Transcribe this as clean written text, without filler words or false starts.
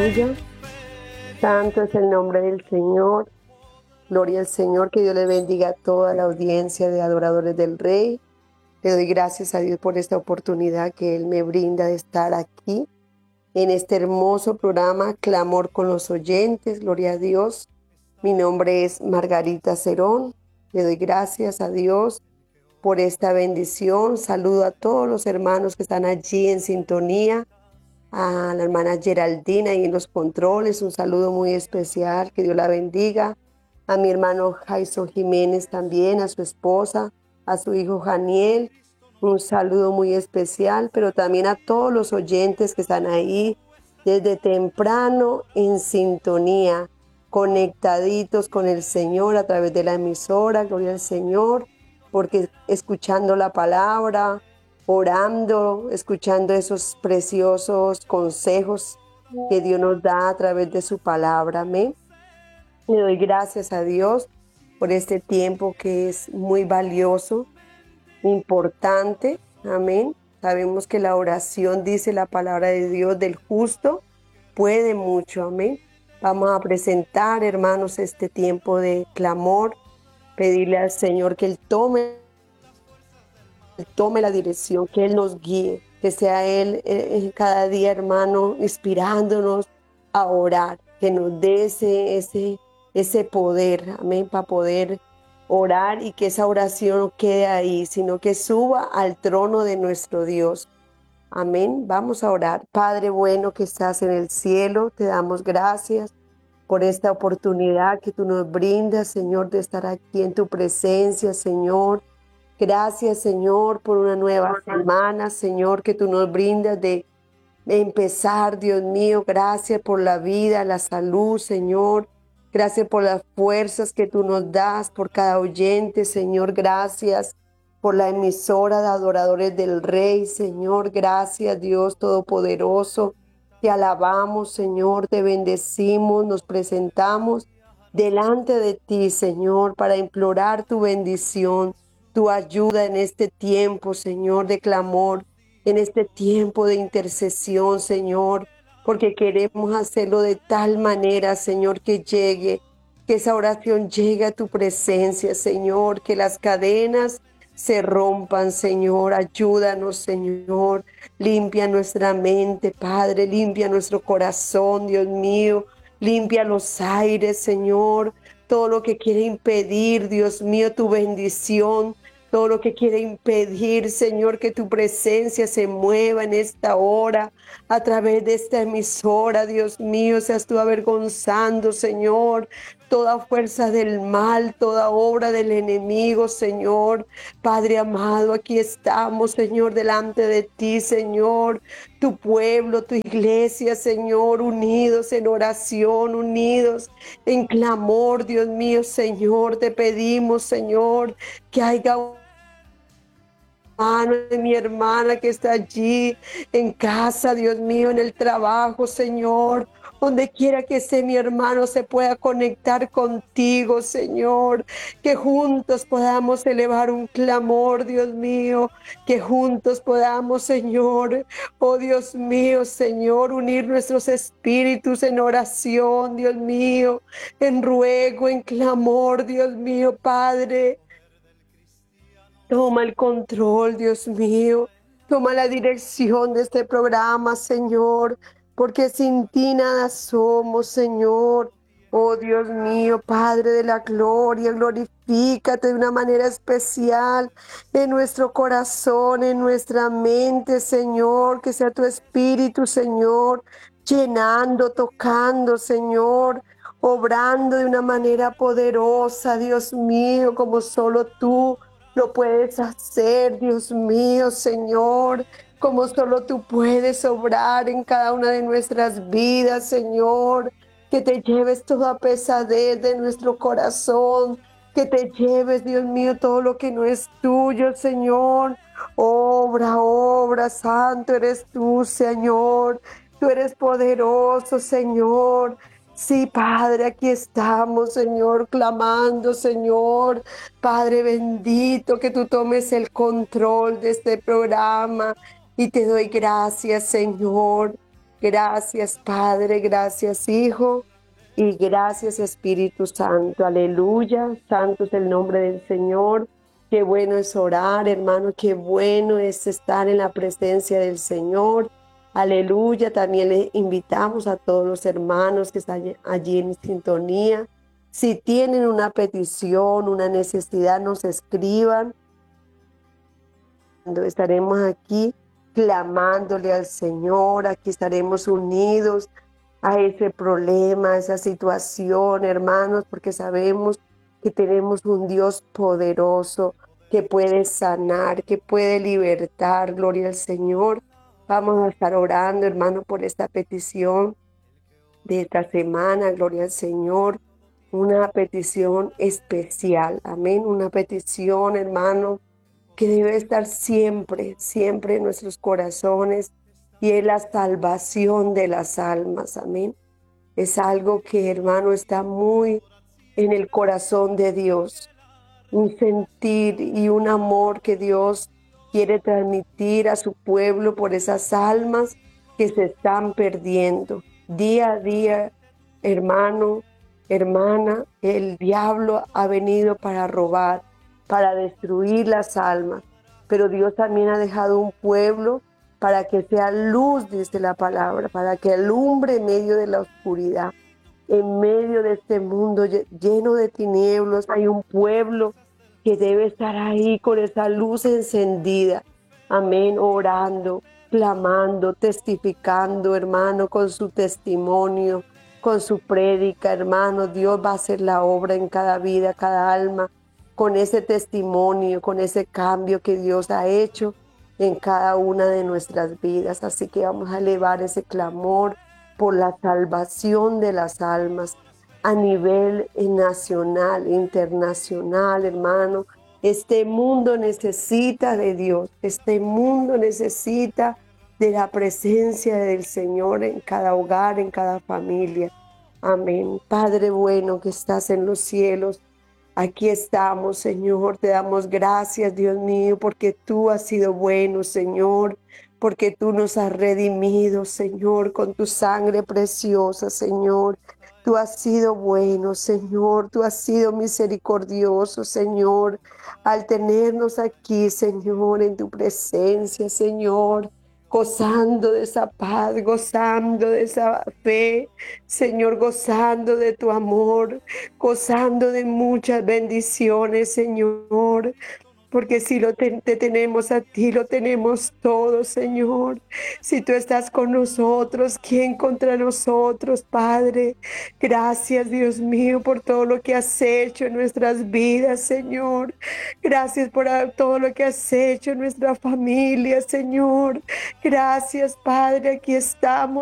Aleluya. Santo es el nombre del Señor. Gloria al Señor. Que Dios le bendiga a toda la audiencia de adoradores del Rey. Le doy gracias a Dios por esta oportunidad que Él me brinda de estar aquí en este hermoso programa Clamor con los oyentes. Gloria a Dios. Mi nombre es Margarita Cerón. Le doy gracias a Dios por esta bendición. Saludo a todos los hermanos que están allí en sintonía, a la hermana Geraldina y en los controles, un saludo muy especial, que Dios la bendiga, a mi hermano Jason Jiménez también, a su esposa, a su hijo Janiel, un saludo muy especial, pero también a todos los oyentes que están ahí desde temprano en sintonía, conectaditos con el Señor a través de la emisora, gloria al Señor, porque escuchando la palabra, orando, escuchando esos preciosos consejos que Dios nos da a través de su palabra. Amén. Le doy gracias a Dios por este tiempo que es muy valioso, importante. Amén. Sabemos que la oración, dice la palabra de Dios, del justo puede mucho. Amén. Vamos a presentar, hermanos, este tiempo de clamor, pedirle al Señor que Él tome la dirección, que Él nos guíe, que sea Él cada día, hermano, inspirándonos a orar, que nos dé ese poder, amén, para poder orar y que esa oración no quede ahí, sino que suba al trono de nuestro Dios. Amén. Vamos a orar. Padre bueno que estás en el cielo, te damos gracias por esta oportunidad que tú nos brindas, Señor, de estar aquí en tu presencia, Señor. Gracias, Señor, por una nueva semana, Señor, que tú nos brindas de empezar, Dios mío. Gracias por la vida, la salud, Señor. Gracias por las fuerzas que tú nos das, por cada oyente, Señor. Gracias por la emisora de adoradores del Rey, Señor. Gracias, Dios Todopoderoso. Te alabamos, Señor, te bendecimos, nos presentamos delante de ti, Señor, para implorar tu bendición, tu ayuda en este tiempo, Señor, de clamor, en este tiempo de intercesión, Señor, porque queremos hacerlo de tal manera, Señor, que esa oración llegue a tu presencia, Señor, que las cadenas se rompan, Señor. Ayúdanos, Señor. Limpia nuestra mente, Padre. Limpia nuestro corazón, Dios mío. Limpia los aires, Señor. Todo lo que quiere impedir, Dios mío, tu bendición. Todo lo que quiere impedir, Señor, que tu presencia se mueva en esta hora, a través de esta emisora, Dios mío, seas tú avergonzando, Señor, toda fuerza del mal, toda obra del enemigo, Señor. Padre amado, aquí estamos, Señor, delante de ti, Señor, tu pueblo, tu iglesia, Señor, unidos en oración, unidos en clamor, Dios mío, Señor, te pedimos, Señor, que haya hermano, de mi hermana que está allí en casa, Dios mío, en el trabajo, Señor. Donde quiera que esté mi hermano se pueda conectar contigo, Señor. Que juntos podamos elevar un clamor, Dios mío. Que juntos podamos, Señor, oh Dios mío, Señor, unir nuestros espíritus en oración, Dios mío, en ruego, en clamor, Dios mío, Padre. Toma el control, Dios mío. Toma la dirección de este programa, Señor, porque sin ti nada somos, Señor. Oh Dios mío, Padre de la gloria, glorifícate de una manera especial en nuestro corazón, en nuestra mente, Señor. Que sea tu espíritu, Señor, llenando, tocando, Señor, obrando de una manera poderosa, Dios mío, como solo tú lo puedes hacer, Dios mío, Señor, como solo tú puedes obrar en cada una de nuestras vidas, Señor. Que te lleves toda pesadez de nuestro corazón, que te lleves, Dios mío, todo lo que no es tuyo, Señor. Obra, obra, santo eres tú, Señor. Tú eres poderoso, Señor. Sí, Padre, aquí estamos, Señor, clamando, Señor. Padre bendito, que tú tomes el control de este programa y te doy gracias, Señor. Gracias, Padre, gracias, Hijo, y gracias, Espíritu Santo. Aleluya. Santo es el nombre del Señor. Qué bueno es orar, hermano, qué bueno es estar en la presencia del Señor. Aleluya. También le invitamos a todos los hermanos que están allí en sintonía. Si tienen una petición, una necesidad, nos escriban. Estaremos aquí clamándole al Señor, aquí estaremos unidos a ese problema, a esa situación, hermanos, porque sabemos que tenemos un Dios poderoso que puede sanar, que puede libertar. Gloria al Señor. Vamos a estar orando, hermano, por esta petición de esta semana. Gloria al Señor. Una petición especial. Amén. Una petición, hermano, que debe estar siempre, siempre en nuestros corazones, y es la salvación de las almas. Amén. Es algo que, hermano, está muy en el corazón de Dios, un sentir y un amor que Dios quiere transmitir a su pueblo por esas almas que se están perdiendo. Día a día, hermano, hermana, el diablo ha venido para robar, para destruir las almas, pero Dios también ha dejado un pueblo para que sea luz, dice la palabra, para que alumbre en medio de la oscuridad. En medio de este mundo lleno de tinieblas, hay un pueblo que debe estar ahí con esa luz encendida. Amén, orando, clamando, testificando, hermano, con su testimonio, con su prédica, hermano. Dios va a hacer la obra en cada vida, cada alma, con ese testimonio, con ese cambio que Dios ha hecho en cada una de nuestras vidas. Así que vamos a elevar ese clamor por la salvación de las almas a nivel nacional, internacional, hermano. Este mundo necesita de Dios, este mundo necesita de la presencia del Señor en cada hogar, en cada familia. Amén. Padre bueno que estás en los cielos, aquí estamos, Señor. Te damos gracias, Dios mío, porque tú has sido bueno, Señor, porque tú nos has redimido, Señor, con tu sangre preciosa, Señor. Tú has sido bueno, Señor. Tú has sido misericordioso, Señor, al tenernos aquí, Señor, en tu presencia, Señor, gozando de esa paz, gozando de esa fe, Señor, gozando de tu amor, gozando de muchas bendiciones, Señor. Porque si te tenemos a ti, lo tenemos todo, Señor. Si tú estás con nosotros, ¿quién contra nosotros, Padre? Gracias, Dios mío, por todo lo que has hecho en nuestras vidas, Señor. Gracias por todo lo que has hecho en nuestra familia, Señor. Gracias, Padre, aquí estamos.